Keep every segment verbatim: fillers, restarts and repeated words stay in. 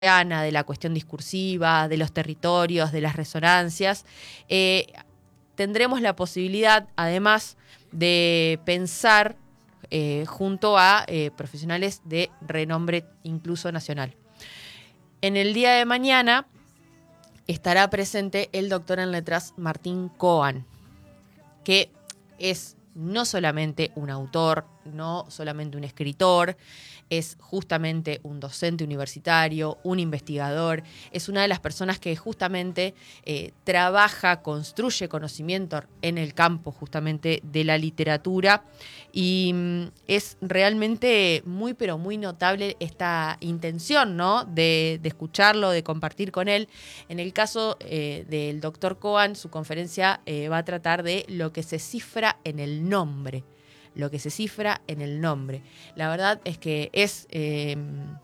de la cuestión discursiva, de los territorios, de las resonancias, eh, tendremos la posibilidad, además, de pensar eh, junto a eh, profesionales de renombre incluso nacional. En el día de mañana estará presente el doctor en letras Martín Coan, que es no solamente un autor, no solamente un escritor, es justamente un docente universitario, un investigador, es una de las personas que justamente eh, trabaja, construye conocimiento en el campo justamente de la literatura y mm, es realmente muy pero muy notable esta intención, ¿no?, de, de escucharlo, de compartir con él. En el caso eh, del doctor Coan, su conferencia eh, va a tratar de lo que se cifra en el nombre. Lo que se cifra en el nombre. La verdad es que es eh,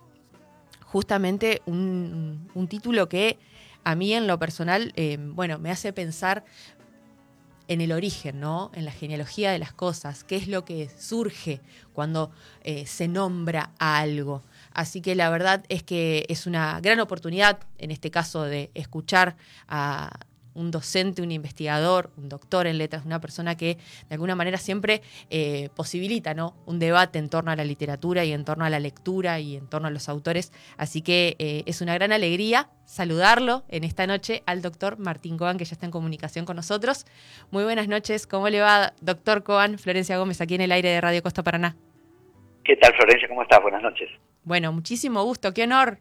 justamente un, un título que a mí en lo personal, eh, bueno, me hace pensar en el origen, ¿no?, en la genealogía de las cosas, qué es lo que surge cuando eh, se nombra a algo. Así que la verdad es que es una gran oportunidad, en este caso, de escuchar a un docente, un investigador, un doctor en letras, una persona que de alguna manera siempre eh, posibilita, ¿no?, un debate en torno a la literatura y en torno a la lectura y en torno a los autores. Así que eh, es una gran alegría saludarlo en esta noche al doctor Martín Coan, que ya está en comunicación con nosotros. Muy buenas noches, ¿cómo le va, doctor Coan? Florencia Gómez, aquí en el aire de Radio Costa Paraná. ¿Qué tal, Florencia? ¿Cómo estás? Buenas noches. Bueno, muchísimo gusto, qué honor.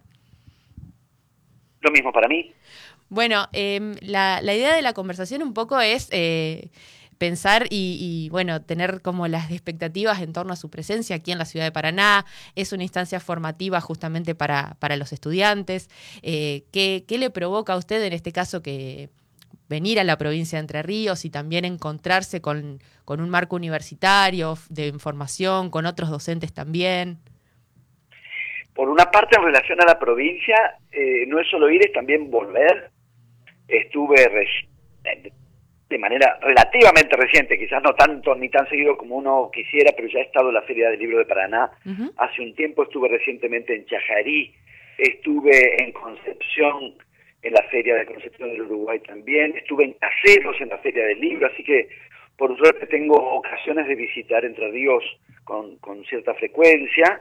Lo mismo para mí. Bueno, eh, la, la idea de la conversación un poco es eh, pensar y, y, bueno, tener como las expectativas en torno a su presencia aquí en la ciudad de Paraná. Es una instancia formativa justamente para, para los estudiantes. Eh, ¿qué, ¿Qué le provoca a usted en este caso que venir a la provincia de Entre Ríos y también encontrarse con, con un marco universitario de formación, con otros docentes también? Por una parte, en relación a la provincia, eh, no es solo ir, es también volver. Estuve de manera relativamente reciente, quizás no tanto ni tan seguido como uno quisiera, pero ya he estado en la Feria del Libro de Paraná. Uh-huh. Hace un tiempo estuve recientemente en Chajarí, estuve en Concepción, en la Feria de Concepción del Uruguay también, estuve en Caseros, en la Feria del Libro, así que por suerte tengo ocasiones de visitar Entre Ríos con, con cierta frecuencia.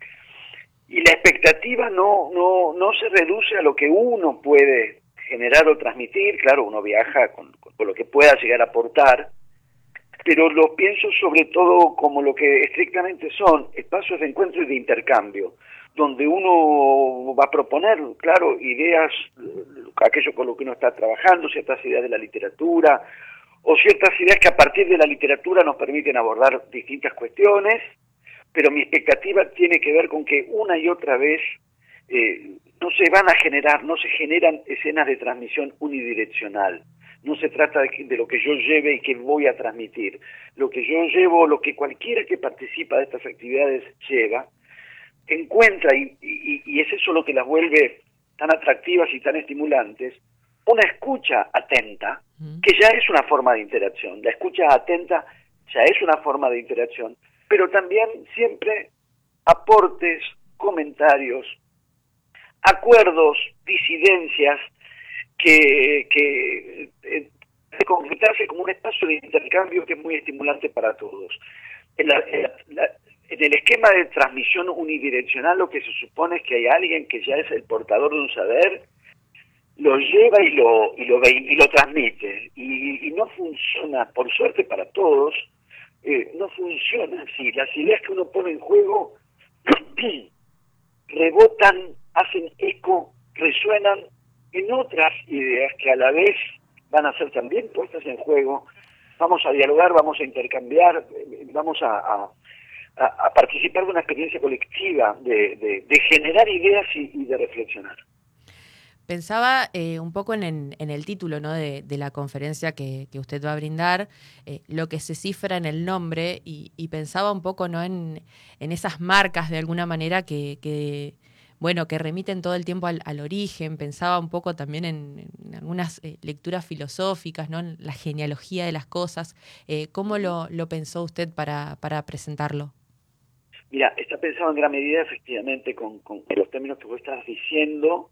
Y la expectativa no, no, no se reduce a lo que uno puede generar o transmitir. Claro, uno viaja con, con, con lo que pueda llegar a aportar, pero lo pienso sobre todo como lo que estrictamente son espacios de encuentro y de intercambio, donde uno va a proponer, claro, ideas, aquello con lo que uno está trabajando, ciertas ideas de la literatura, o ciertas ideas que a partir de la literatura nos permiten abordar distintas cuestiones, pero mi expectativa tiene que ver con que una y otra vez eh, no se van a generar, no se generan escenas de transmisión unidireccional. No se trata de, que, de lo que yo lleve y que voy a transmitir. Lo que yo llevo, lo que cualquiera que participa de estas actividades lleva, encuentra, y, y, y es eso lo que las vuelve tan atractivas y tan estimulantes, una escucha atenta, que ya es una forma de interacción. La escucha atenta ya es una forma de interacción, pero también siempre aportes, comentarios, acuerdos, disidencias, que, que eh, de concretarse como un espacio de intercambio que es muy estimulante para todos. En, la, en, la, en el esquema de transmisión unidireccional lo que se supone es que hay alguien que ya es el portador de un saber, lo lleva y lo y lo ve y lo transmite, y, y no funciona, por suerte para todos, eh, no funciona así. Las ideas que uno pone en juego rebotan, hacen eco, resuenan en otras ideas que a la vez van a ser también puestas en juego. Vamos a dialogar, vamos a intercambiar, vamos a, a, a participar de una experiencia colectiva, de, de, de generar ideas y, y de reflexionar. Pensaba eh, un poco en, en, en el título, ¿no?, de, de la conferencia que, que usted va a brindar, eh, lo que se cifra en el nombre, y, y pensaba un poco, ¿no?, en, en esas marcas de alguna manera que, que bueno, que remiten todo el tiempo al, al origen. Pensaba un poco también en, en algunas eh, lecturas filosóficas, ¿no?, en la genealogía de las cosas. Eh, ¿Cómo lo, lo pensó usted para, para presentarlo? Mira, está pensado en gran medida efectivamente con, con los términos que vos estás diciendo,